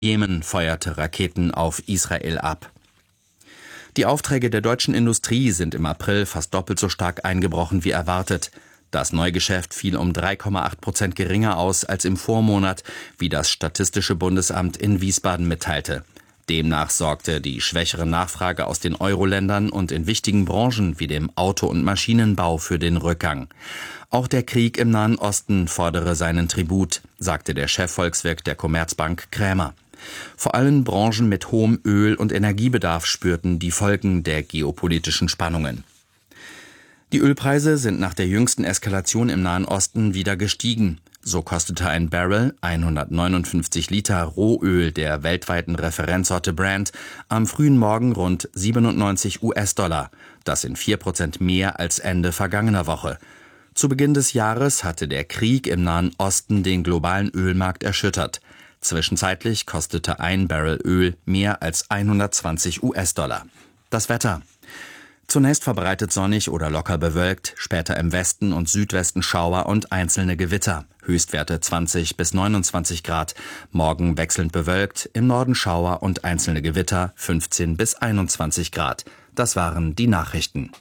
Jemen feuerte Raketen auf Israel ab. Die Aufträge der deutschen Industrie sind im April fast doppelt so stark eingebrochen wie erwartet. Das Neugeschäft fiel um 3,8% geringer aus als im Vormonat, wie das Statistische Bundesamt in Wiesbaden mitteilte. Demnach sorgte die schwächere Nachfrage aus den Euro-Ländern und in wichtigen Branchen wie dem Auto- und Maschinenbau für den Rückgang. Auch der Krieg im Nahen Osten fordere seinen Tribut, sagte der Chefvolkswirt der Commerzbank Krämer. Vor allem Branchen mit hohem Öl- und Energiebedarf spürten die Folgen der geopolitischen Spannungen. Die Ölpreise sind nach der jüngsten Eskalation im Nahen Osten wieder gestiegen. So kostete ein Barrel, 159 Liter Rohöl der weltweiten Referenzsorte Brent, am frühen Morgen rund 97 US-Dollar. Das sind 4% mehr als Ende vergangener Woche. Zu Beginn des Jahres hatte der Krieg im Nahen Osten den globalen Ölmarkt erschüttert. Zwischenzeitlich kostete ein Barrel Öl mehr als 120 US-Dollar. Das Wetter. Zunächst verbreitet sonnig oder locker bewölkt, später im Westen und Südwesten Schauer und einzelne Gewitter. Höchstwerte 20 bis 29 Grad. Morgen wechselnd bewölkt, im Norden Schauer und einzelne Gewitter 15 bis 21 Grad. Das waren die Nachrichten.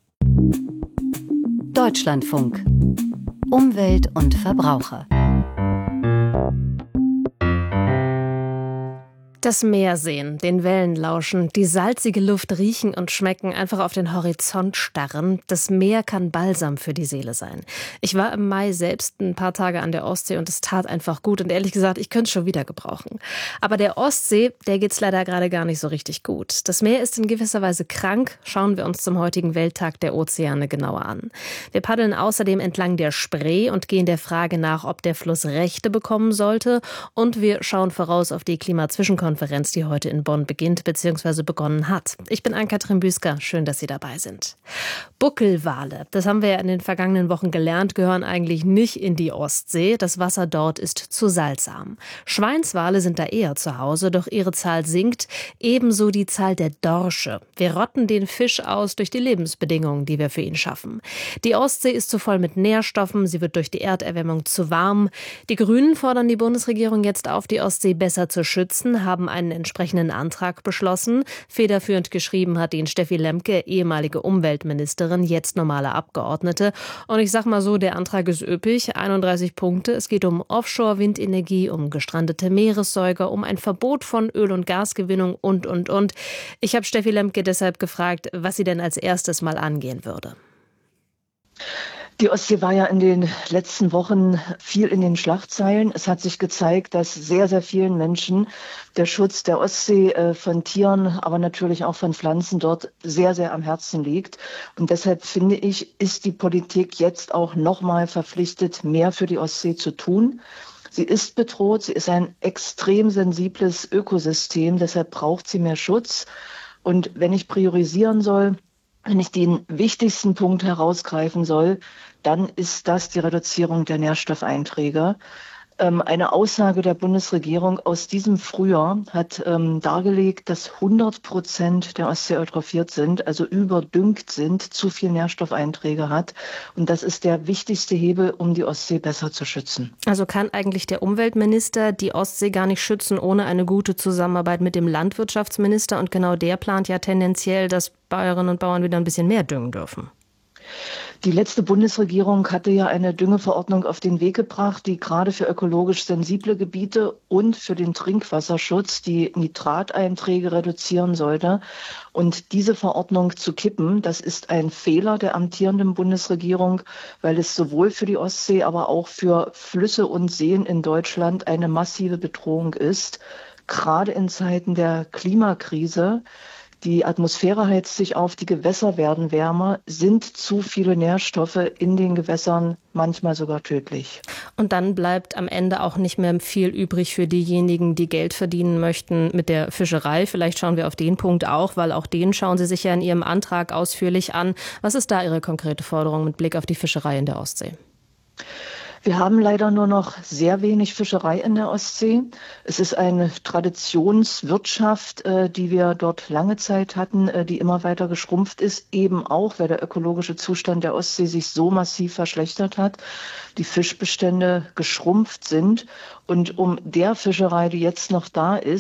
Deutschlandfunk. Umwelt und Verbraucher. Das Meer sehen, den Wellen lauschen, die salzige Luft riechen und schmecken, einfach auf den Horizont starren. Das Meer kann Balsam für die Seele sein. Ich war im Mai selbst ein paar Tage an der Ostsee und es tat einfach gut. Und ehrlich gesagt, ich könnte es schon wieder gebrauchen. Aber der Ostsee, der geht's leider gerade gar nicht so richtig gut. Das Meer ist in gewisser Weise krank. Schauen wir uns zum heutigen Welttag der Ozeane genauer an. Wir paddeln außerdem entlang der Spree und gehen der Frage nach, ob der Fluss Rechte bekommen sollte. Und wir schauen voraus auf die Klimazwischenkonferenz, die heute in Bonn beginnt bzw. begonnen hat. Ich bin Ann-Kathrin Büsker, schön, dass Sie dabei sind. Buckelwale, das haben wir ja in den vergangenen Wochen gelernt, gehören eigentlich nicht in die Ostsee. Das Wasser dort ist zu salzarm. Schweinswale sind da eher zu Hause, doch ihre Zahl sinkt, ebenso die Zahl der Dorsche. Wir rotten den Fisch aus durch die Lebensbedingungen, die wir für ihn schaffen. Die Ostsee ist zu voll mit Nährstoffen, sie wird durch die Erderwärmung zu warm. Die Grünen fordern die Bundesregierung jetzt auf, die Ostsee besser zu schützen, haben einen entsprechenden Antrag beschlossen. Federführend geschrieben hat ihn Steffi Lemke, ehemalige Umweltministerin, jetzt normale Abgeordnete. Und ich sag mal so, der Antrag ist üppig, 31 Punkte. Es geht um Offshore-Windenergie, um gestrandete Meeressäuger, um ein Verbot von Öl- und Gasgewinnung und. Ich habe Steffi Lemke deshalb gefragt, was sie denn als erstes mal angehen würde. Die Ostsee war ja in den letzten Wochen viel in den Schlagzeilen. Es hat sich gezeigt, dass sehr, sehr vielen Menschen der Schutz der Ostsee von Tieren, aber natürlich auch von Pflanzen dort sehr, sehr am Herzen liegt. Und deshalb finde ich, ist die Politik jetzt auch nochmal verpflichtet, mehr für die Ostsee zu tun. Sie ist bedroht, sie ist ein extrem sensibles Ökosystem, deshalb braucht sie mehr Schutz. Und wenn ich priorisieren soll, wenn ich den wichtigsten Punkt herausgreifen soll, dann ist das die Reduzierung der Nährstoffeinträge. Eine Aussage der Bundesregierung aus diesem Frühjahr hat dargelegt, dass 100% der Ostsee eutrophiert sind, also überdüngt sind, zu viel Nährstoffeinträge hat. Und das ist der wichtigste Hebel, um die Ostsee besser zu schützen. Also kann eigentlich der Umweltminister die Ostsee gar nicht schützen ohne eine gute Zusammenarbeit mit dem Landwirtschaftsminister? Und genau der plant ja tendenziell, dass Bäuerinnen und Bauern wieder ein bisschen mehr düngen dürfen. Die letzte Bundesregierung hatte ja eine Düngeverordnung auf den Weg gebracht, die gerade für ökologisch sensible Gebiete und für den Trinkwasserschutz die Nitrateinträge reduzieren sollte. Und diese Verordnung zu kippen, das ist ein Fehler der amtierenden Bundesregierung, weil es sowohl für die Ostsee, aber auch für Flüsse und Seen in Deutschland eine massive Bedrohung ist, gerade in Zeiten der Klimakrise. Die Atmosphäre heizt sich auf, die Gewässer werden wärmer, sind zu viele Nährstoffe in den Gewässern, manchmal sogar tödlich. Und dann bleibt am Ende auch nicht mehr viel übrig für diejenigen, die Geld verdienen möchten mit der Fischerei. Vielleicht schauen wir auf den Punkt auch, weil auch den schauen Sie sich ja in Ihrem Antrag ausführlich an. Was ist da Ihre konkrete Forderung mit Blick auf die Fischerei in der Ostsee? Wir haben leider nur noch sehr wenig Fischerei in der Ostsee. Es ist eine Traditionswirtschaft, die wir dort lange Zeit hatten, die immer weiter geschrumpft ist, eben auch, weil der ökologische Zustand der Ostsee sich so massiv verschlechtert hat, die Fischbestände geschrumpft sind. Und um der Fischerei, die jetzt noch da ist,